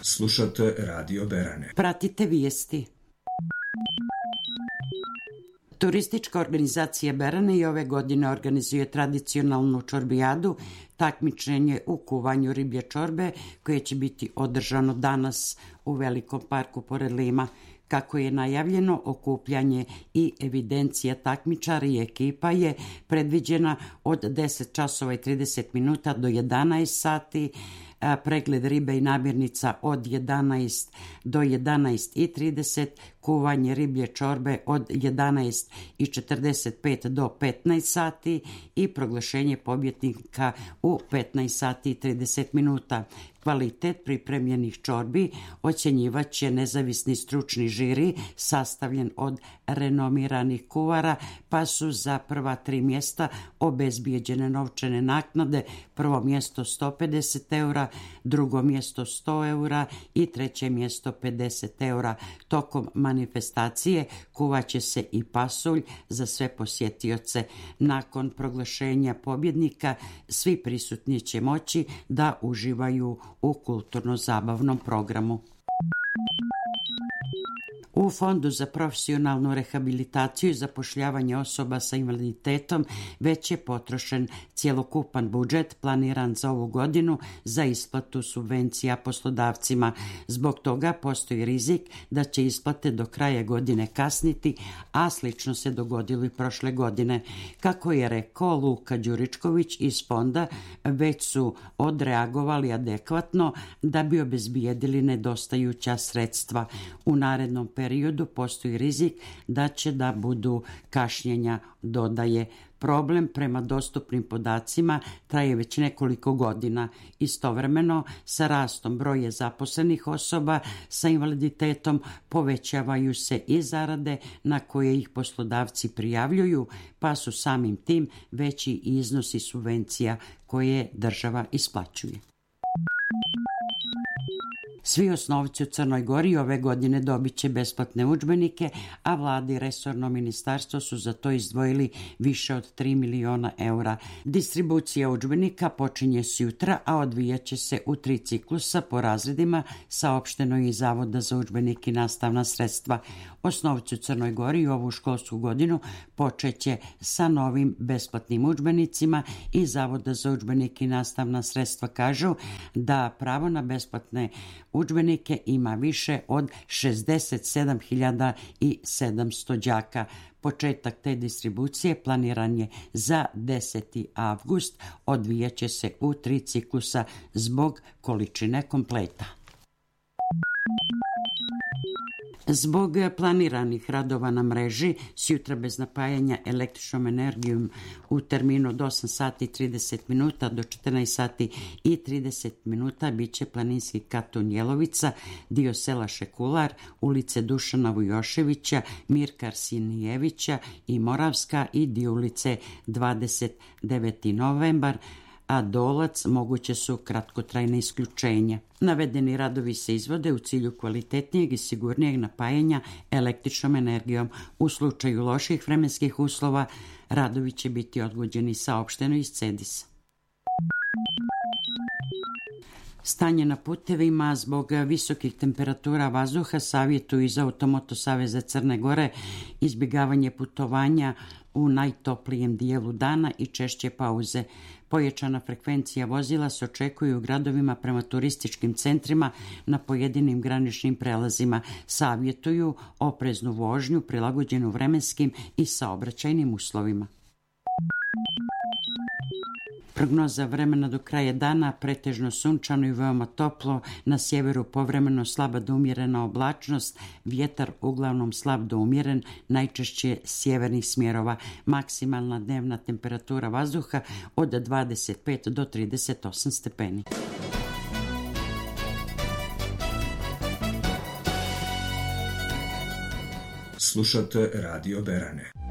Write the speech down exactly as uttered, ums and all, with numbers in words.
Slušate Radio Berane. Pratite vijesti. Turistička organizacija Berane i ove godine organizuje tradicionalnu čorbijadu, takmičenje u kuvanju riblje čorbe koje će biti održano danas u Velikom parku pored Lima. Kako je najavljeno, okupljanje i evidencija takmičara i ekipa je predviđena od deset časova i trideset minuta do jedanaest sati, pregled ribe i namirnica od jedanaest do jedanaest i trideset, kuvanje riblje čorbe od jedanaest i četrdeset pet do petnaest sati i proglašenje pobjednika u petnaest sati i trideset minuta. Kvalitet pripremljenih čorbi ocjenjivat će nezavisni stručni žiri sastavljen od renomiranih kuvara, pa su za prva tri mjesta obezbijeđene novčane naknade, prvo mjesto sto pedeset eura, drugo mjesto sto eura i treće mjesto pedeset eura. Tokom manifestacije kuvaće se i pasulj za sve posjetioce. Nakon proglašenja pobjednika svi prisutni će moći da uživaju u kulturno-zabavnom programu. U Fondu za profesionalnu rehabilitaciju i zapošljavanje osoba sa invaliditetom već je potrošen cjelokupan budžet planiran za ovu godinu za isplatu subvencija poslodavcima. Zbog toga postoji rizik da će isplate do kraja godine kasniti, a slično se dogodilo i prošle godine. Kako je rekao Luka Đuričković iz fonda, već su odreagovali adekvatno da bi obezbijedili nedostajuća sredstva. U narednom periodu periodu postoji rizik da će da budu kašnjenja, dodaje. Problem prema dostupnim podacima traje već nekoliko godina. Istovremeno, sa rastom broja zaposlenih osoba sa invaliditetom povećavaju se i zarade na koje ih poslodavci prijavljuju, pa su samim tim veći iznosi subvencija koje država isplaćuje. Svi osnovci u Crnoj Gori ove godine dobit će besplatne udžbenike, a vlada i resorno ministarstvo su za to izdvojili više od tri miliona eura. Distribucija udžbenika počinje sutra, a odvijat će se u tri ciklusa po razredima, saopšteno je iz Zavoda za udžbenike i nastavna sredstva. Osnovci u Crnoj Gori ovu školsku godinu počeće sa novim besplatnim udžbenicima i Zavoda za udžbenike i nastavna sredstva kažu da pravo na besplatne udžbenike ima više od šezdeset sedam hiljada sedamsto đaka. Početak te distribucije planiran je za deseti avgust, odvijat će se u tri ciklusa zbog količine kompleta. Zbog planiranih radova na mreži, sjutra bez napajanja električnom energijom u terminu od osam sati i trideset minuta do četrnaest sati i trideset minuta bit će planinski kanton Jelovica, dio sela Šekular, ulice Dušana Vujoševića, Mirka Arsinijevića i Moravska i dio ulice dvadeset deveti novembar, a Dolac moguće su kratkotrajne isključenja. Navedeni radovi se izvode u cilju kvalitetnijeg i sigurnijeg napajanja električnom energijom. U slučaju loših vremenskih uslova radovi će biti odgođeni, saopšteno iz Cedisa. Stanje na putevima zbog visokih temperatura vazduha savjetuju iz Automoto saveza Crne Gore izbjegavanje putovanja u najtoplijem dijelu dana i češće pauze. Pojačana frekvencija vozila se očekuje u gradovima prema turističkim centrima na pojedinim graničnim prelazima. Savjetuju opreznu vožnju prilagođenu vremenskim i saobraćajnim uslovima. Prognoza vremena do kraja dana pretežno sunčano i veoma toplo, na sjeveru povremeno slaba do umjerena oblačnost, vjetar uglavnom slab do umjeren, najčešće sjevernih smjerova. Maksimalna dnevna temperatura vazduha od dvadeset pet do trideset osam stepeni. Slušate Radio Berane.